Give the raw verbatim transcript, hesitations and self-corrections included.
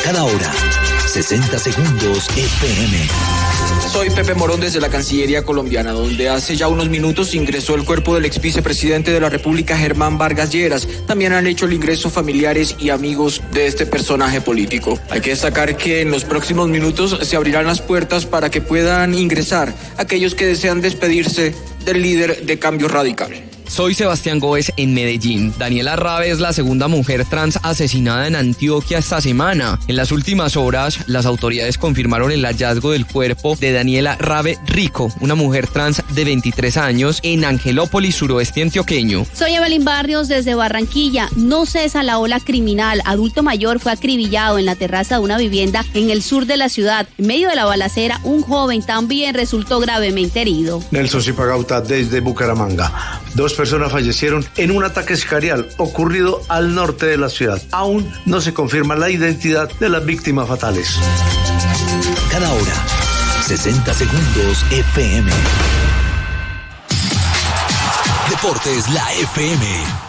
Cada hora, sesenta segundos F M. Soy Pepe Morón desde la Cancillería colombiana, donde hace ya unos minutos ingresó el cuerpo del ex vicepresidente de la República, Germán Vargas Lleras. También han hecho el ingreso familiares y amigos de este personaje político. Hay que destacar que en los próximos minutos se abrirán las puertas para que puedan ingresar aquellos que desean despedirse del líder de Cambio Radical. Soy Sebastián Góez en Medellín. Daniela Rabe es la segunda mujer trans asesinada en Antioquia esta semana. En las últimas horas, las autoridades confirmaron el hallazgo del cuerpo de Daniela Rabe Rico, una mujer trans de veintitrés años, en Angelópolis, suroeste antioqueño. Soy Evelyn Barrios desde Barranquilla. No cesa la ola criminal. Adulto mayor fue acribillado en la terraza de una vivienda en el sur de la ciudad. En medio de la balacera, un joven también resultó gravemente herido. Nelson Zipagauta desde Bucaramanga. Dos personas fallecieron en un ataque sicarial ocurrido al norte de la ciudad. Aún no se confirma la identidad de las víctimas fatales. Cada hora, sesenta segundos F M. Deportes, la F M.